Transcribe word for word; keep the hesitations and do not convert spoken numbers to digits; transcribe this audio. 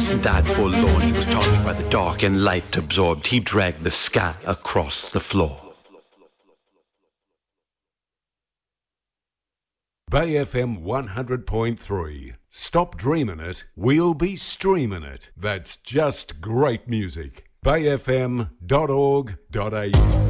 and died forlorn. He was touched by the dark and light absorbed. He dragged the sky across the floor. Bay F M one hundred point three. Stop dreaming it, we'll be streaming it. That's just great music. bay f m dot org dot a u